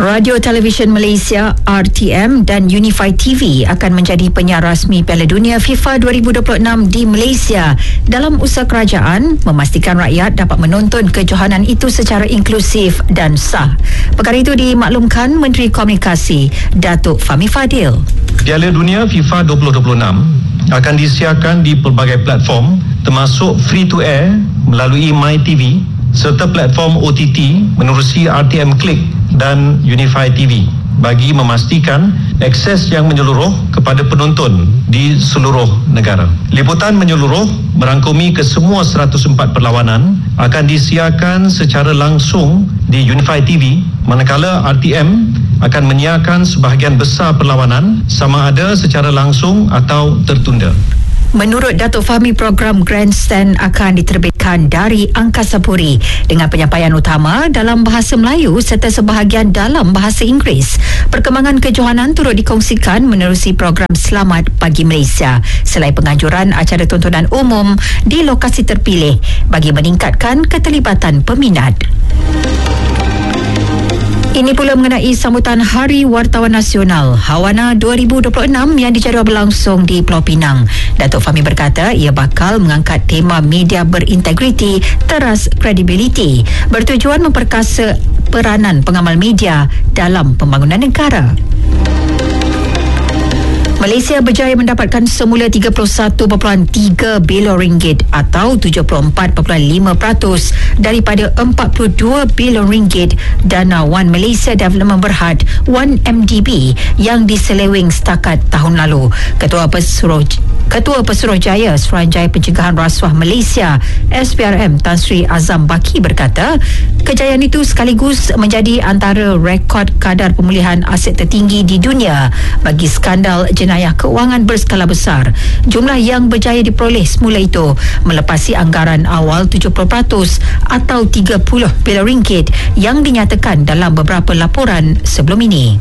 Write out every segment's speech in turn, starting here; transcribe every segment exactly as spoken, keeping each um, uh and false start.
Radio Televisyen Malaysia R T M dan Unify T V akan menjadi penyiar rasmi Piala Dunia FIFA dua ribu dua puluh enam di Malaysia dalam usaha kerajaan memastikan rakyat dapat menonton kejohanan itu secara inklusif dan sah. Perkara itu dimaklumkan Menteri Komunikasi Datuk Fahmi Fadil. Piala Dunia FIFA dua ribu dua puluh enam akan disiarkan di pelbagai platform termasuk free to air melalui MyTV serta platform O T T menerusi R T M Click dan Unify T V bagi memastikan akses yang menyeluruh kepada penonton di seluruh negara. Liputan menyeluruh merangkumi kesemua seratus empat perlawanan akan disiarkan secara langsung di Unify T V, manakala R T M akan menyiarkan sebahagian besar perlawanan sama ada secara langsung atau tertunda. Menurut Datuk Fahmi, program Grandstand akan diterbitkan dari Angkasa Puri dengan penyampaian utama dalam bahasa Melayu serta sebahagian dalam bahasa Inggeris. Perkembangan kejohanan turut dikongsikan menerusi program Selamat Pagi Malaysia selain penganjuran acara tontonan umum di lokasi terpilih bagi meningkatkan keterlibatan peminat. Ini pula mengenai sambutan Hari Wartawan Nasional Hawana dua ribu dua puluh enam yang dijadual berlangsung di Pulau Pinang. Datuk Fahmi berkata ia bakal mengangkat tema media berintegriti, teras kredibiliti, bertujuan memperkasa peranan pengamal media dalam pembangunan negara. Malaysia berjaya mendapatkan semula tiga puluh satu perpuluhan tiga bilion ringgit atau tujuh puluh empat perpuluhan lima peratus daripada empat puluh dua bilion ringgit dana One Malaysia Development Berhad one M D B yang diseleweng setakat tahun lalu. Ketua Pesuruh Ketua Pesuruhjaya Suruhanjaya Pencegahan Rasuah Malaysia S P R M Tan Sri Azam Baki berkata, kejayaan itu sekaligus menjadi antara rekod kadar pemulihan aset tertinggi di dunia bagi skandal jenayah keuangan berskala besar. Jumlah yang berjaya diperoleh semula itu melepasi anggaran awal tujuh puluh peratus atau tiga puluh bilion ringgit yang dinyatakan dalam beberapa laporan sebelum ini.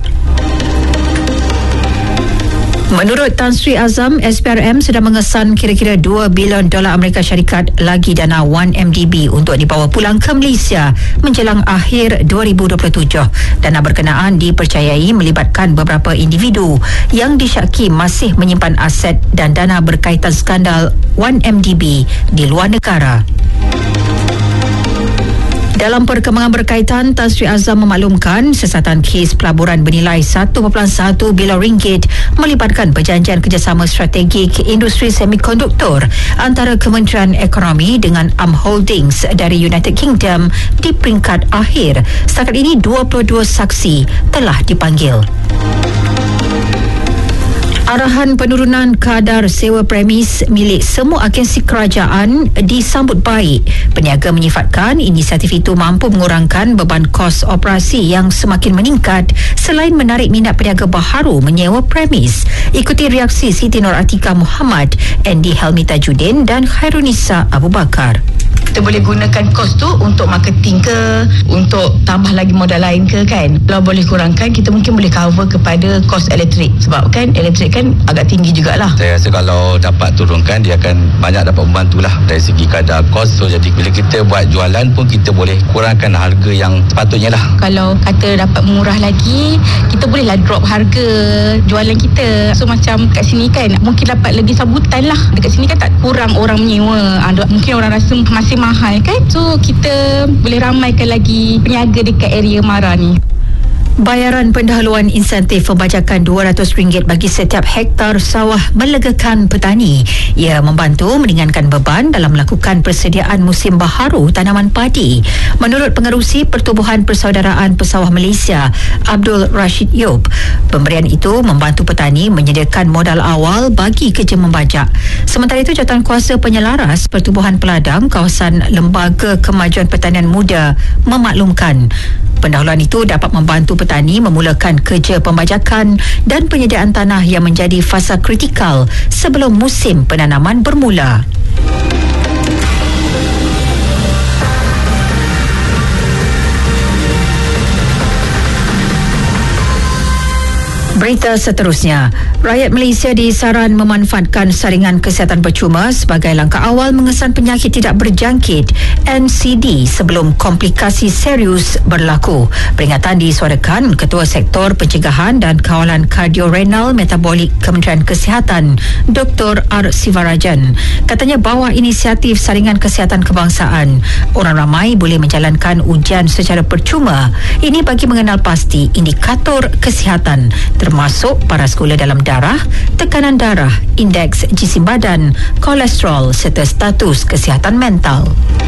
Menurut Tan Sri Azam, S P R M sedang mengesan kira-kira dua bilion dolar Amerika Syarikat lagi dana one M D B untuk dibawa pulang ke Malaysia menjelang akhir dua ribu dua puluh tujuh. Dana berkenaan dipercayai melibatkan beberapa individu yang disyaki masih menyimpan aset dan dana berkaitan skandal one M D B di luar negara. Dalam perkembangan berkaitan, Tan Sri Azam memaklumkan sesatan kes pelaburan bernilai satu perpuluhan satu bilion ringgit melibatkan perjanjian kerjasama strategik industri semikonduktor antara Kementerian Ekonomi dengan Am Holdings dari United Kingdom di peringkat akhir. Setakat ini dua puluh dua saksi telah dipanggil. Arahan penurunan kadar sewa premis milik semua agensi kerajaan disambut baik. Peniaga menyifatkan inisiatif itu mampu mengurangkan beban kos operasi yang semakin meningkat selain menarik minat peniaga baharu menyewa premis. Ikuti reaksi Siti Nur Atika Muhammad, Andy Helmi Tajuddin dan Khairunisa Abu Bakar. Kita boleh gunakan kos tu untuk marketing ke, untuk tambah lagi modal lain ke kan. Kalau boleh kurangkan, kita mungkin boleh cover kepada kos elektrik. Sebab kan elektrik kan agak tinggi jugalah. Saya rasa kalau dapat turunkan, dia akan banyak dapat membantulah dari segi kadar kos. So jadi bila kita buat jualan pun kita boleh kurangkan harga yang sepatutnya lah. Kalau kata dapat murah lagi, kita bolehlah drop harga jualan kita. So macam kat sini kan mungkin dapat lebih sambutan lah. Dekat sini kan tak kurang orang menyewa. Mungkin orang rasa masih mahal kan. So kita boleh ramaikan lagi peniaga dekat area Mara ni. Bayaran pendahuluan insentif pembajakan dua ratus ringgit bagi setiap hektar sawah melegakan petani. Ia membantu meringankan beban dalam melakukan persediaan musim baharu tanaman padi. Menurut Pengerusi Pertubuhan Persaudaraan Pesawah Malaysia, Abdul Rashid Yop, pemberian itu membantu petani menyediakan modal awal bagi kerja membajak. Sementara itu, Jawatankuasa Penyelaras Pertubuhan Peladang Kawasan Lembaga Kemajuan Pertanian Muda memaklumkan pendahuluan itu dapat membantu petani memulakan kerja pembajakan dan penyediaan tanah yang menjadi fasa kritikal sebelum musim penanaman bermula. Berita seterusnya, Rakyat Malaysia disaran memanfaatkan saringan kesihatan percuma sebagai langkah awal mengesan penyakit tidak berjangkit N C D sebelum komplikasi serius berlaku. Peringatan disuarakan Ketua Sektor Pencegahan dan Kawalan Kardiorenal Metabolik Kementerian Kesihatan Doktor R. Sivarajan. Katanya bawah inisiatif saringan kesihatan kebangsaan, orang ramai boleh menjalankan ujian secara percuma. Ini bagi mengenal pasti indikator kesihatan termasuk paras gula dalam darah darah, tekanan darah, indeks jisim badan, kolesterol serta status kesihatan mental.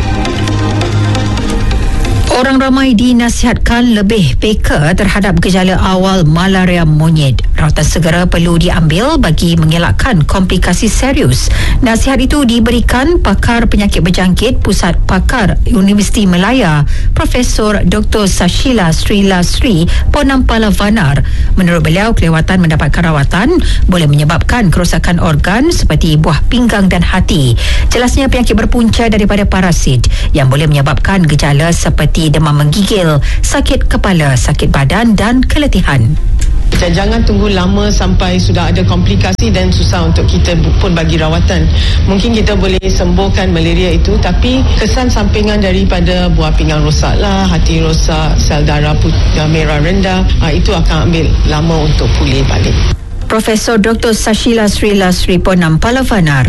Orang ramai dinasihatkan lebih peka terhadap gejala awal malaria monyet. Rawatan segera perlu diambil bagi mengelakkan komplikasi serius. Nasihat itu diberikan pakar penyakit berjangkit Pusat Pakar Universiti Melaya, Profesor Doktor Sashila Sri Lasri Ponampalavanar. Menurut beliau, kelewatan mendapatkan rawatan boleh menyebabkan kerosakan organ seperti buah pinggang dan hati. Jelasnya penyakit berpunca daripada parasit yang boleh menyebabkan gejala seperti demam menggigil, sakit kepala, sakit badan dan keletihan. Jangan tunggu lama sampai sudah ada komplikasi dan susah untuk kita pun bagi rawatan. Mungkin kita boleh sembuhkan malaria itu, tapi kesan sampingan daripada buah pinggang rosak lah, hati rosak, sel darah putih, merah rendah, itu akan ambil lama untuk pulih balik. Profesor Doktor Sashila Sri Lasri Ponampalavanar.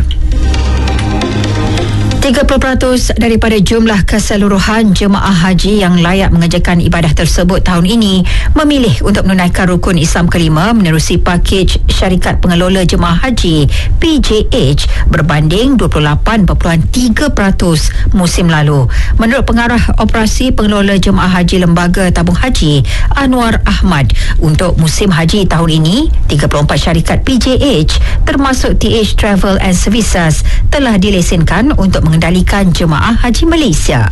tiga puluh peratus daripada jumlah keseluruhan jemaah haji yang layak mengerjakan ibadah tersebut tahun ini memilih untuk menunaikan rukun Islam kelima menerusi pakej syarikat pengelola jemaah haji P J H berbanding dua puluh lapan perpuluhan tiga peratus musim lalu. Menurut pengarah operasi pengelola jemaah haji Lembaga Tabung Haji Anwar Ahmad, untuk musim haji tahun ini tiga puluh empat syarikat P J H termasuk T H Travel and Services telah dilesenkan untuk mengendalikan jemaah haji Malaysia.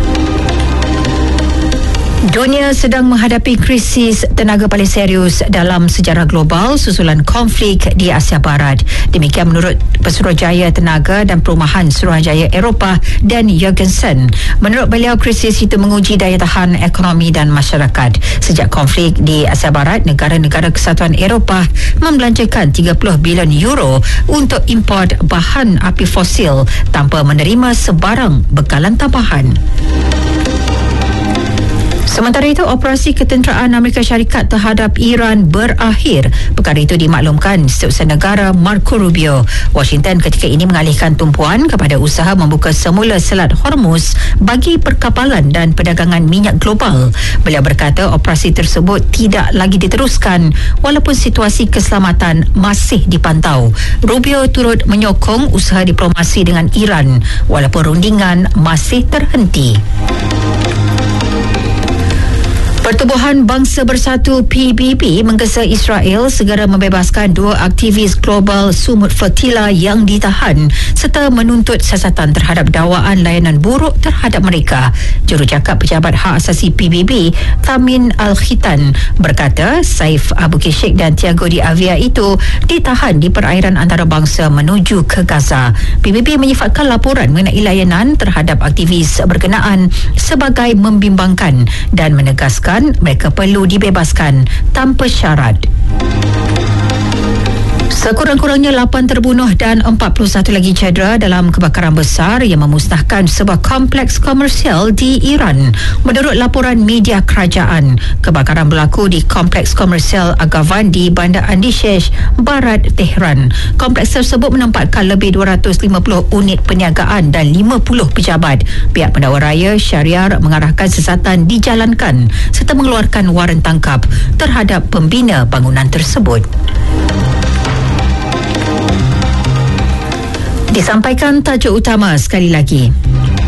Dunia sedang menghadapi krisis tenaga paling serius dalam sejarah global susulan konflik di Asia Barat. Demikian menurut Pesuruhjaya Tenaga dan Perumahan Suruhanjaya Eropah Dan Jorgensen. Menurut beliau, krisis itu menguji daya tahan ekonomi dan masyarakat. Sejak konflik di Asia Barat, negara-negara Kesatuan Eropah membelanjakan tiga puluh bilion euro untuk import bahan api fosil tanpa menerima sebarang bekalan tambahan. Sementara itu, operasi ketenteraan Amerika Syarikat terhadap Iran berakhir. Perkara itu dimaklumkan Setiausaha Negara Marco Rubio. Washington ketika ini mengalihkan tumpuan kepada usaha membuka semula Selat Hormuz bagi perkapalan dan perdagangan minyak global. Beliau berkata operasi tersebut tidak lagi diteruskan walaupun situasi keselamatan masih dipantau. Rubio turut menyokong usaha diplomasi dengan Iran walaupun rundingan masih terhenti. Pertubuhan Bangsa Bersatu P B B menggesa Israel segera membebaskan dua aktivis global Sumut Flotilla yang ditahan serta menuntut siasatan terhadap dakwaan layanan buruk terhadap mereka. Jurucakap Pejabat Hak Asasi P B B Tamin Al-Khitan berkata Saif Abu Kishik dan Tiago Di Avia itu ditahan di perairan antarabangsa menuju ke Gaza. P B B menyifatkan laporan mengenai layanan terhadap aktivis berkenaan sebagai membimbangkan dan menegaskan mereka perlu dibebaskan tanpa syarat. Sekurang-kurangnya lapan terbunuh dan empat puluh satu lagi cedera dalam kebakaran besar yang memusnahkan sebuah kompleks komersial di Iran. Menurut laporan media kerajaan, kebakaran berlaku di kompleks komersial Agavan di Bandar Andishesh, Barat Tehran. Kompleks tersebut menempatkan lebih dua ratus lima puluh unit perniagaan dan lima puluh pejabat. Pihak Pendakwa Raya Syariah mengarahkan siasatan dijalankan serta mengeluarkan waran tangkap terhadap pembina bangunan tersebut. Disampaikan tajuk utama sekali lagi.